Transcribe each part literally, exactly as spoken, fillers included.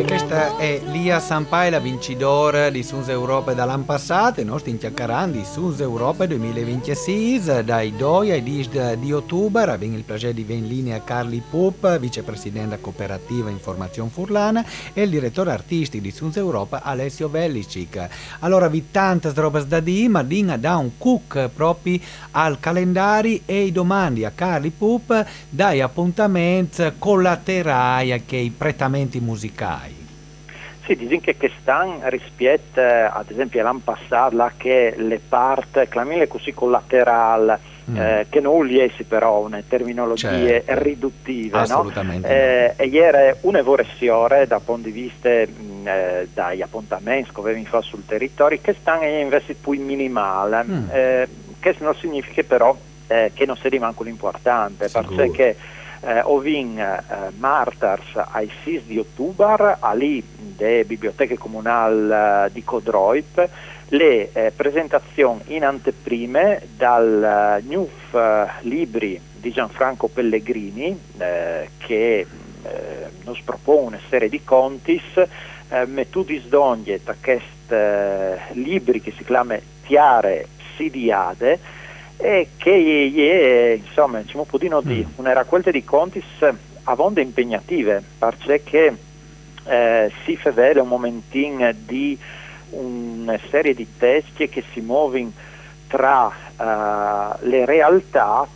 E questa è Lia Sampaila, vincitore di Suns Europa dall'anno passato, e noi stiamo chiacchierando di Suns Europa duemilaventisei, dai due ai dieci di ottobre. Abbiamo il piacere di avere in linea Carli Pup, vicepresidente cooperativa Informazione Furlana, e il direttore artistico di Suns Europa Alessio Bellicic. Allora, vi tante robe da dire, ma Dina dà un cook proprio al calendario e i domandi a Carli Pup dai appuntamenti collaterali che i pretamenti musicali. Sì, dicono che quest'anno rispetto ad esempio all'anno passato là che le parti, chiamiamole così collaterali, mm. eh, che non liesi però una terminologie certo. riduttive, assolutamente no? eh, no. E ieri un'evoluzione dal punto di vista mh, eh, dagli appuntamenti che avevi fatto sul territorio, che stanno invece più minimale, mm. eh, che non significa però eh, che non sia manco l'importante, perché eh, ovin eh, martars ai sei di ottobre lì delle biblioteche comunali eh, di Codroip le eh, presentazioni in anteprime dal uh, New uh, Libri di Gianfranco Pellegrini eh, che eh, nos propone una serie di contis eh, metudis d'ogni da questi eh, libri che si chiama Tiare Sidiade e che è, insomma, ci può dire di una raccolta di contis a vonde impegnative, perché eh, si fa vedere un momentino di una serie di testi che si muovono tra uh, le realtà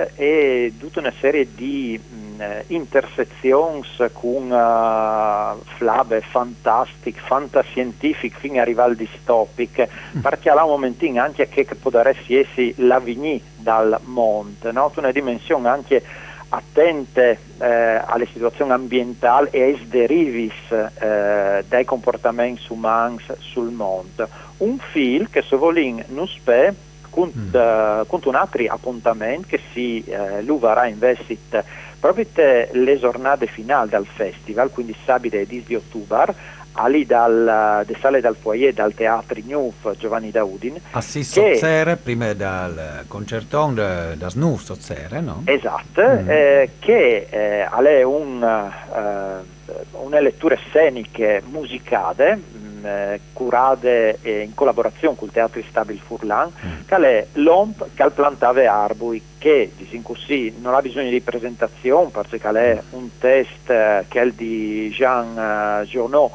e tutta una serie di mh, intersezioni con uh, flabe fantastiche, fantascientifiche fino a arrivare al distopic, mm. perché là un momentino anche che, che può essere l'avvigni dal monte, no? Una dimensione anche attente eh, alle situazioni ambientali e ai derivis eh, dai comportamenti umani sul mondo. Un film che se volin non spe con, mm. uh, con un altro appuntamento che si eh, luvarà in vestit proprio le giornate finali del festival, quindi sabato e dieci di ottobre, lì dal de sale dal foyer dal teatro Nuf Giovanni Daudin a si sozzere prima dal concerton da de Snuf sozzere, no? Esatto, mm. eh, che eh, è un, uh, una letture sceniche musicate mh, eh, curate eh, in collaborazione con il Teatro Stabil Furlan, mm. che è l'Omp che plantave arbui, che disin così non ha bisogno di presentazione perché è un test eh, che è il di Jean uh, Journaux,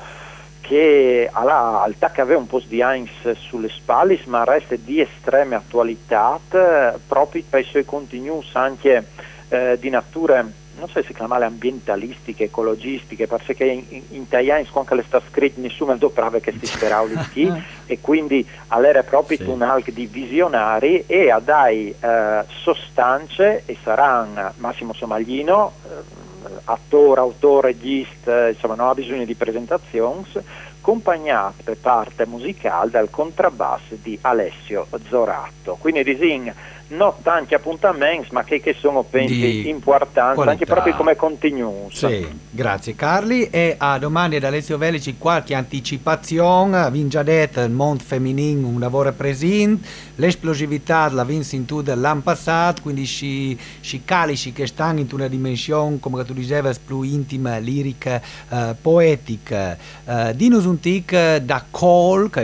che alla alta che aveva un po' di Heinz sulle spalle, ma resta di estrema attualità proprio per i suoi contenuti anche eh, di natura, non so se si chiamano ambientalistiche, ecologistiche, perché in, in, in italiano quando le sta scritto nessuno doprava che si sperava di e quindi all'era proprio sì. un alc di visionari e a dai eh, sostanze e saranno Massimo Somaglino, eh, attore, autore, regista, insomma non ha bisogno di presentazioni, accompagnato per parte musicale dal contrabbasso di Alessio Zoratto. Quindi disin non tanti appuntamenti, ma che, che sono pensi importanti qualità. Anche proprio come contenuti. Sì, grazie Carli. E a domani ad Alessio Velici qualche anticipazione, vi già detto il mondo femminile un lavoro presente, l'esplosività la vinse in tutto l'anno passato, quindi si, si calici che stanno in una dimensione, come tu dicevi, più intima, lirica, eh, poetica. Eh, dinos un tic da call,